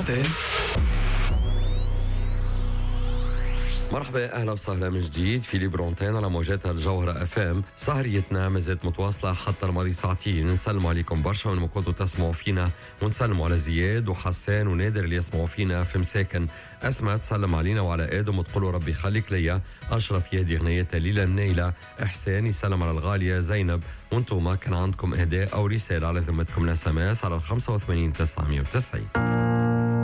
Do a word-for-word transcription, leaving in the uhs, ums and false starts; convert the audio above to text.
برونتين. مرحبا، اهلا وسهلا من جديد في لي برونتين على موجات الجوهرة اف ام. سهريتنا ما زالت متواصله حتى الماضي ساعتين. نسلموا عليكم برشا من ما كنتوا تسمعوا فينا، ونسلموا على زياد وحسان ونادر اللي يسمعوا فينا في مساكن. اسماء تسلم علينا وعلى ادم وتقولوا ربي يخليك ليا. اشرف يهدي غنية ليلى النيلة. احسان يسلم على الغاليه زينب. وانتم ما كان عندكم اهداء او رساله على ذمتكم الاس ام اس على خمسة وثمانين تسعمية وتسعين.